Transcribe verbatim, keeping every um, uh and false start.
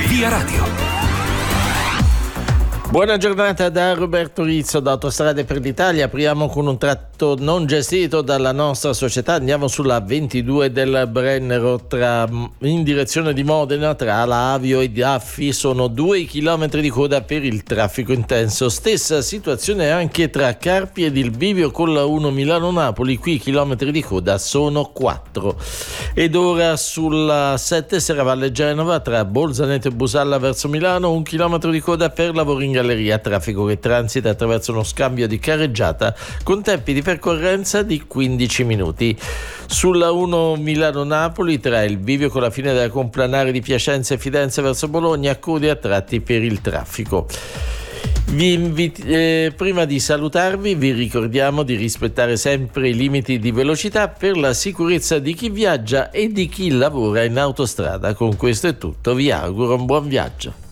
Via Radio. Buona giornata da Roberto Rizzo da Autostrade per l'Italia. Apriamo con un tratto non gestito dalla nostra società. Andiamo sulla ventidue del Brennero tra, in direzione di Modena, tra La Avio e Daffi. Sono due chilometri di coda per il traffico intenso. Stessa situazione anche tra Carpi ed il bivio con la uno Milano-Napoli. Qui i chilometri di coda sono quattro. Ed ora sulla sette Serravalle Genova tra Bolzaneto e Busalla verso Milano. Un chilometro di coda per lavori in galleria, traffico che transita attraverso uno scambio di carreggiata con tempi di percorrenza di quindici minuti. Sulla uno Milano-Napoli tra il bivio con la fine della complanare di Piacenza e Fidenza verso Bologna, code a tratti per il traffico. Vi inviti, eh, prima di salutarvi vi ricordiamo di rispettare sempre i limiti di velocità per la sicurezza di chi viaggia e di chi lavora in autostrada. Con questo è tutto, vi auguro un buon viaggio.